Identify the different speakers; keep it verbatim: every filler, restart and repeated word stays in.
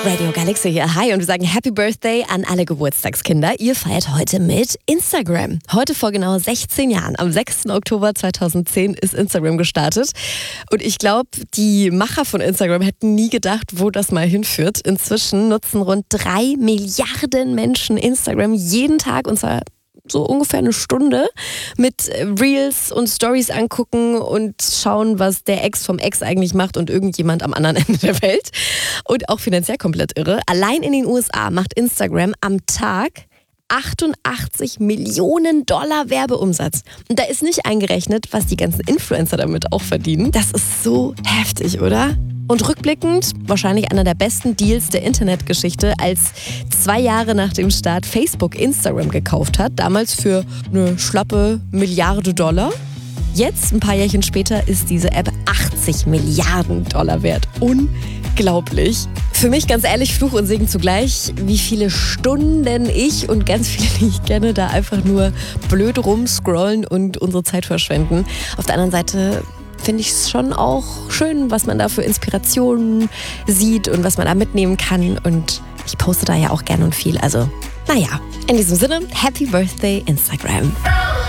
Speaker 1: Radio Galaxy hier. Hi und wir sagen Happy Birthday an alle Geburtstagskinder. Ihr feiert heute mit Instagram. Heute vor genau sechzehn Jahren, am sechsten Oktober zweitausendzehn, ist Instagram gestartet. Und ich glaube, die Macher von Instagram hätten nie gedacht, wo das mal hinführt. Inzwischen nutzen rund drei Milliarden Menschen Instagram jeden Tag, und zwar so ungefähr eine Stunde, mit Reels und Stories angucken und schauen, was der Ex vom Ex eigentlich macht und irgendjemand am anderen Ende der Welt. Und auch finanziell komplett irre. Allein in den U S A macht Instagram am Tag achtundachtzig Millionen Dollar Werbeumsatz. Und da ist nicht eingerechnet, was die ganzen Influencer damit auch verdienen. Das ist so heftig, oder? Und rückblickend wahrscheinlich einer der besten Deals der Internetgeschichte, als zwei Jahre nach dem Start Facebook Instagram gekauft hat. Damals für eine schlappe Milliarde Dollar. Jetzt, ein paar Jährchen später, ist diese App achtzig Milliarden Dollar wert. Unglaublich. Für mich ganz ehrlich, Fluch und Segen zugleich, wie viele Stunden ich und ganz viele, die ich kenne, da einfach nur blöd rumscrollen und unsere Zeit verschwenden. Auf der anderen Seite finde ich es schon auch schön, was man da für Inspirationen sieht und was man da mitnehmen kann. Und ich poste da ja auch gerne und viel. Also, naja, in diesem Sinne, Happy Birthday Instagram.